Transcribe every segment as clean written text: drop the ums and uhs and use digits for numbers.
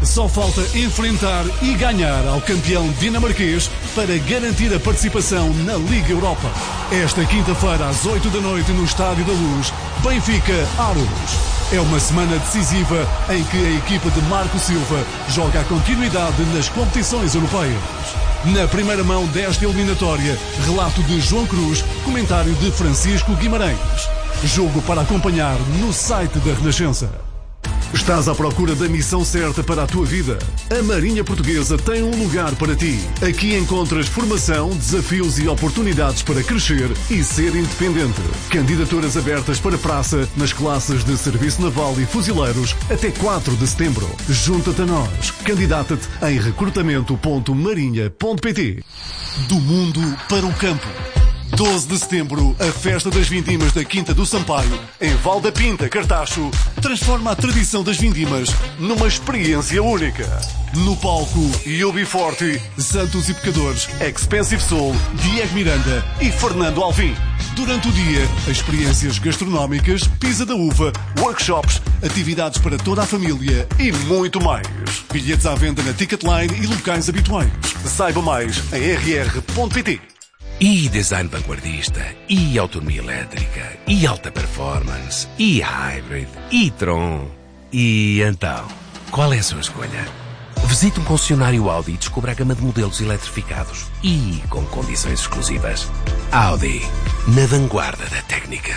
Só falta enfrentar e ganhar ao campeão dinamarquês para garantir a participação na Liga Europa. Esta quinta-feira, às 8 da noite, no Estádio da Luz, Benfica-Aros. É uma semana decisiva em que a equipa de Marco Silva joga a continuidade nas competições europeias. Na primeira mão desta eliminatória, relato de João Cruz, comentário de Francisco Guimarães. Jogo para acompanhar no site da Renascença. Estás à procura da missão certa para a tua vida? A Marinha Portuguesa tem um lugar para ti. Aqui encontras formação, desafios e oportunidades para crescer e ser independente. Candidaturas abertas para praça nas classes de Serviço Naval e Fuzileiros até 4 de setembro. Junta-te a nós. Candidata-te em recrutamento.marinha.pt. Do mundo para o campo. 12 de setembro, a Festa das Vindimas da Quinta do Sampaio, em Val da Pinta, Cartacho, transforma a tradição das vindimas numa experiência única. No palco, UB40, Santos e Pecadores, Expensive Soul, Diego Miranda e Fernando Alvim. Durante o dia, experiências gastronómicas, pizza da uva, workshops, atividades para toda a família e muito mais. Bilhetes à venda na Ticketline e locais habituais. Saiba mais em rr.pt. E design vanguardista, e autonomia elétrica, e alta performance, e hybrid, e Tron. E então, qual é a sua escolha? Visite um concessionário Audi e descubra a gama de modelos eletrificados e com condições exclusivas. Audi, na vanguarda da técnica.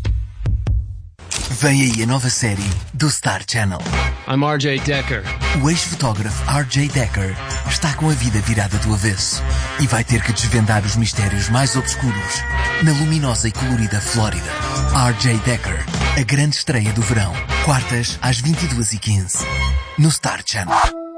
Vem aí a nova série do Star Channel. I'm RJ Decker. O ex-fotógrafo RJ Decker está com a vida virada do avesso e vai ter que desvendar os mistérios mais obscuros na luminosa e colorida Flórida. RJ Decker, a grande estreia do verão. Quartas às 22h15 no Star Channel.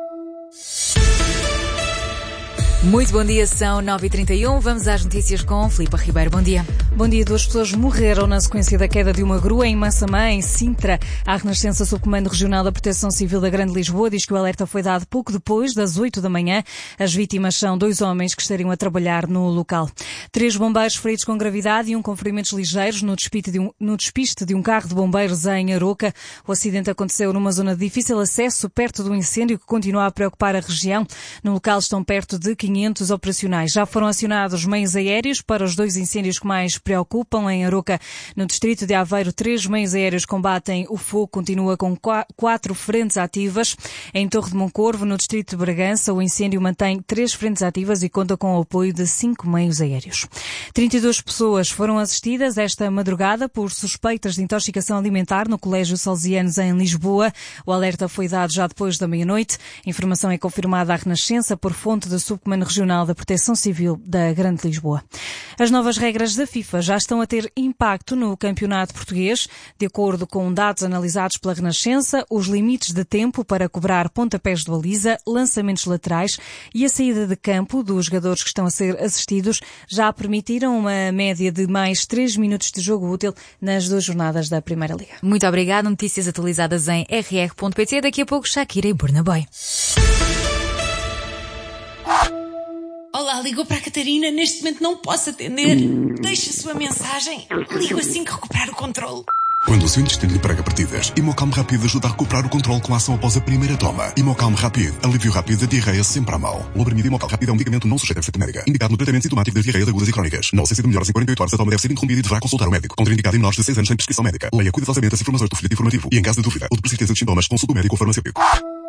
Muito bom dia, são 9h31. Vamos às notícias com Filipe Ribeiro. Bom dia. Bom dia. 2 pessoas morreram na sequência da queda de uma grua em Massamã, em Sintra. A Renascença, sob Comando Regional da Proteção Civil da Grande Lisboa, diz que o alerta foi dado pouco depois das 8 da manhã. As vítimas são 2 homens que estariam a trabalhar no local. 3 bombeiros feridos com gravidade e 1 com ferimentos ligeiros no despiste de um carro de bombeiros em Aroca. O acidente aconteceu numa zona de difícil acesso, perto do incêndio que continua a preocupar a região. No local estão perto de 500 operacionais. Já foram acionados meios aéreos para os 2 incêndios que mais preocupam. Em Aroca, no distrito de Aveiro, 3 meios aéreos combatem o fogo. Continua com 4 frentes ativas. Em Torre de Moncorvo, no distrito de Bragança, o incêndio mantém 3 frentes ativas e conta com o apoio de 5 meios aéreos. 32 pessoas foram assistidas esta madrugada por suspeitas de intoxicação alimentar no Colégio Salesianos em Lisboa. O alerta foi dado já depois da meia-noite. A informação é confirmada à Renascença por fonte do Subcomando Regional da Proteção Civil da Grande Lisboa. As novas regras da FIFA já estão a ter impacto no campeonato português. De acordo com dados analisados pela Renascença, os limites de tempo para cobrar pontapés de baliza, lançamentos laterais e a saída de campo dos jogadores que estão a ser assistidos já permitiram uma média de mais 3 minutos de jogo útil nas 2 jornadas da Primeira Liga. Muito obrigada. Notícias atualizadas em rr.pt. Daqui a pouco, Shakira e Burna Boy. Olá, ligou para a Catarina. Neste momento não posso atender. Deixe a sua mensagem. Ligo assim que recuperar o controle. Quando o seu intestino lhe prega partidas, Imocalme Rápido ajuda a recuperar o controle com a ação após a primeira toma. Imocalme Rápido, alívio rápido da diarreia sempre à mão. O Lobrimido Imocalme Rápido é um medicamento não sujeito a receita médica, indicado no tratamento sintomático das diarreias agudas e crónicas. Na ausência de melhoras em 48 horas, a toma deve ser interrompida e deverá consultar o médico. Contraindicado em menores de 6 anos sem prescrição médica. Leia cuidadosamente as informações do folheto informativo e, em caso de dúvida ou de persistência de sintomas, consulte o médico ou farmacêutico.